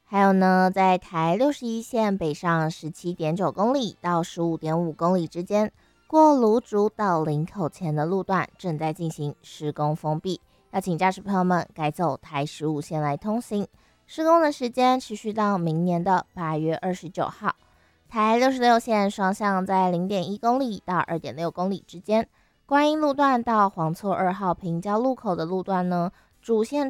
还有呢，在台61线北上17.9公里到15.5公里之间，过芦竹到林口前的路段正在进行施工封闭，要请驾驶朋友们改走台15线来通行。施工的时间持续到明年的8月29号。台66线双向在0.1公里到2.6公里之间，观音路段到黄厝2号平交路口的路段呢，主线